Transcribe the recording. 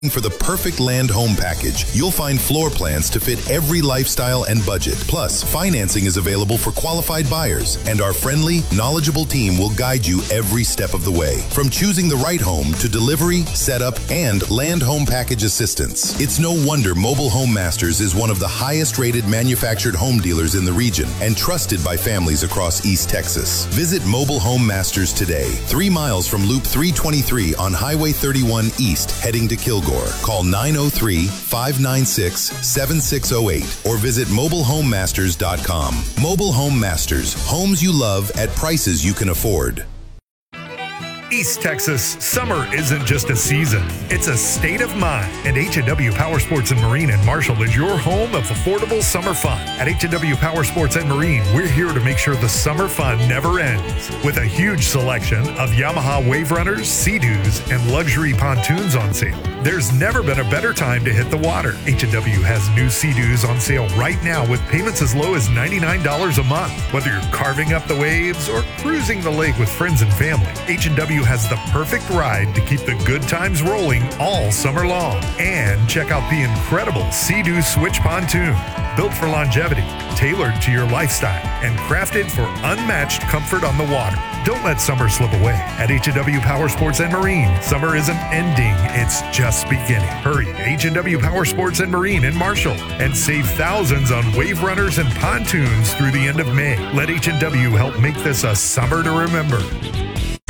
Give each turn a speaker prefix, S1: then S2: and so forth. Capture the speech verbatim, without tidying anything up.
S1: For the perfect land home package, you'll find floor plans to fit every lifestyle and budget. Plus, financing is available for qualified buyers, and our friendly, knowledgeable team will guide you every step of the way. From choosing the right home to delivery, setup, and land home package assistance. It's no wonder Mobile Home Masters is one of the highest rated manufactured home dealers in the region and trusted by families across East Texas. Visit Mobile Home Masters today, three miles from Loop three twenty-three on Highway thirty-one East, heading to Kilgore. Call nine oh three, five nine six, seven six oh eight or visit mobile home masters dot com. Mobile Home Masters, homes you love at prices you can afford.
S2: East Texas, summer isn't just a season, it's a state of mind. And H and W Power Sports and Marine in Marshall is your home of affordable summer fun. At H and W Power Sports and Marine, we're here to make sure the summer fun never ends. With a huge selection of Yamaha Wave Runners, Sea-Doos, and luxury pontoons on sale, there's never been a better time to hit the water. H and W has new Sea-Doos on sale right now with payments as low as ninety-nine dollars a month. Whether you're carving up the waves or cruising the lake with friends and family, H and W has the perfect ride to keep the good times rolling all summer long. And check out the incredible Sea-Doo Switch Pontoon. Built for longevity, tailored to your lifestyle, and crafted for unmatched comfort on the water. Don't let summer slip away. At H and W Power Sports and Marine, summer isn't ending, it's just beginning. Hurry to H and W Power Sports and Marine in Marshall and save thousands on wave runners and pontoons through the end of May. Let H and W help make this a summer to remember.